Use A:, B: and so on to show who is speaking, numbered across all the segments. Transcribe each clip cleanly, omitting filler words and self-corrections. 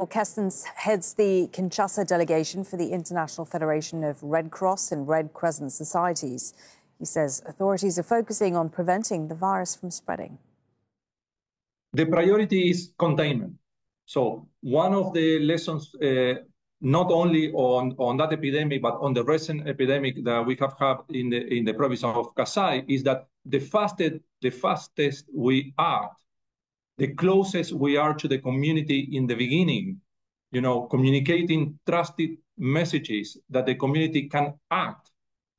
A: Kestens heads the Kinshasa delegation for the International Federation of Red Cross and Red Crescent Societies. He says authorities are focusing on preventing the virus from spreading.
B: The priority is containment. So one of the lessons, not only on that epidemic, but on the recent epidemic that we have had in the province of Kasai, is that the fastest we act, the closest we are to the community in the beginning, communicating trusted messages that the community can act,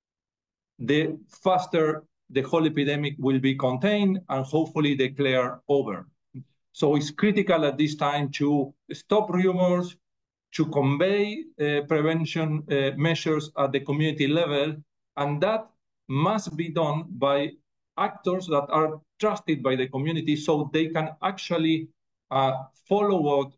B: the faster the whole epidemic will be contained and hopefully declared over. So it's critical at this time to stop rumors, to convey prevention measures at the community level, and that must be done by actors that are trusted by the community so they can actually follow what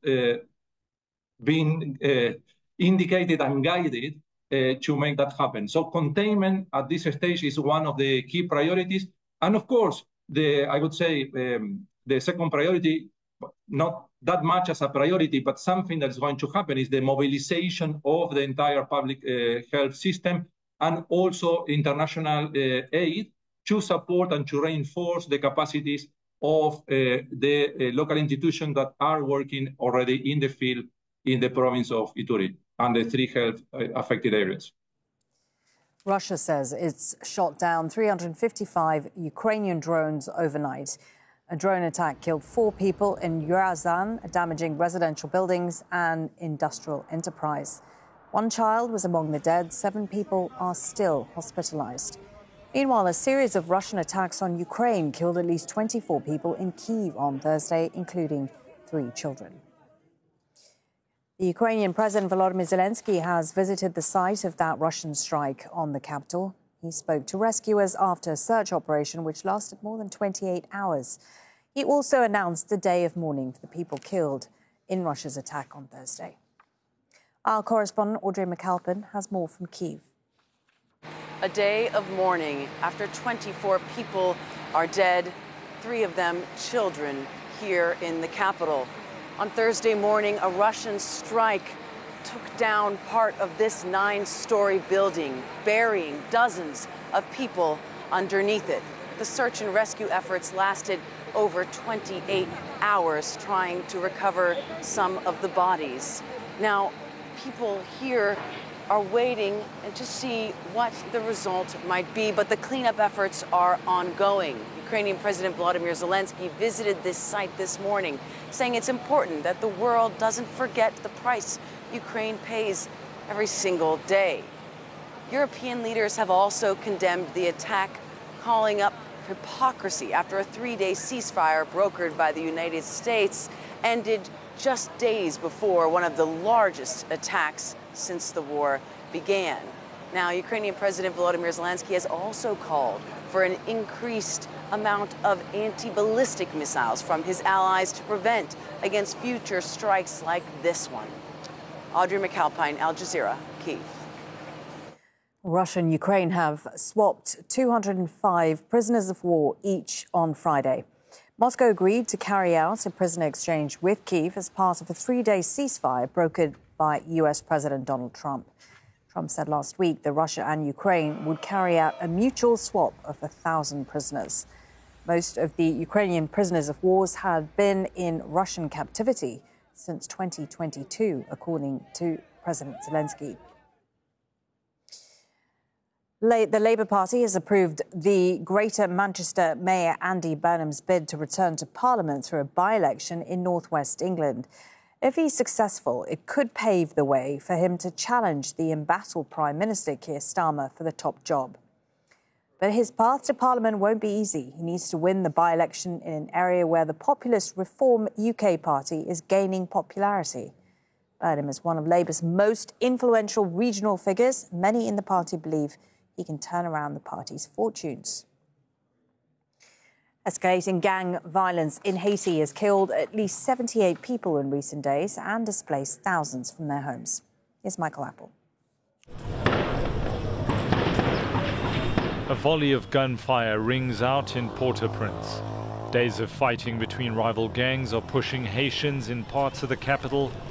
B: being indicated and guided to make that happen. So containment at this stage is one of the key priorities. And of course, I would say the second priority, not that much as a priority, but something that's going to happen is the mobilization of the entire public health system and also international aid to support and to reinforce the capacities of the local institutions that are working already in the field in the province of Ituri and the 3 health affected areas.
A: Russia says it's shot down 355 Ukrainian drones overnight. A drone attack killed 4 people in Ryazan, damaging residential buildings and industrial enterprise. 1 child was among the dead. 7 people are still hospitalized. Meanwhile, a series of Russian attacks on Ukraine killed at least 24 people in Kyiv on Thursday, including 3 children. The Ukrainian President Volodymyr Zelensky has visited the site of that Russian strike on the capital. He spoke to rescuers after a search operation which lasted more than 28 hours. He also announced a day of mourning for the people killed in Russia's attack on Thursday. Our correspondent Audrey McAlpin has more from Kyiv.
C: A day of mourning after 24 people are dead, 3 of them children, here in the capital. On Thursday morning, a Russian strike took down part of this 9-story building, burying dozens of people underneath it. The search and rescue efforts lasted over 28 hours, trying to recover some of the bodies. Now, people here are waiting to see what the result might be, but the cleanup efforts are ongoing. Ukrainian President Volodymyr Zelensky visited this site this morning, saying it's important that the world doesn't forget the price Ukraine pays every single day. European leaders have also condemned the attack, calling up hypocrisy after a 3-day ceasefire brokered by the United States ended just days before one of the largest attacks since the war began. Now, Ukrainian President Volodymyr Zelensky has also called for an increased amount of anti-ballistic missiles from his allies to prevent against future strikes like this one. Audrey McAlpine, Al Jazeera, Kyiv.
A: Russia and Ukraine have swapped 205 prisoners of war each on Friday. Moscow agreed to carry out a prisoner exchange with Kyiv as part of a 3-day ceasefire brokered by US President Donald Trump. Trump said last week that Russia and Ukraine would carry out a mutual swap of 1,000 prisoners. Most of the Ukrainian prisoners of war had been in Russian captivity since 2022, according to President Zelensky. The Labour Party has approved the Greater Manchester Mayor Andy Burnham's bid to return to Parliament through a by-election in North West England. If he's successful, it could pave the way for him to challenge the embattled Prime Minister Keir Starmer for the top job. But his path to Parliament won't be easy. He needs to win the by-election in an area where the populist Reform UK party is gaining popularity. Burnham is one of Labour's most influential regional figures. Many in the party believe he can turn around the party's fortunes. Escalating gang violence in Haiti has killed at least 78 people in recent days and displaced thousands from their homes. Here's Michael Apple.
D: A volley of gunfire rings out in Port-au-Prince. Days of fighting between rival gangs are pushing Haitians in parts of the capital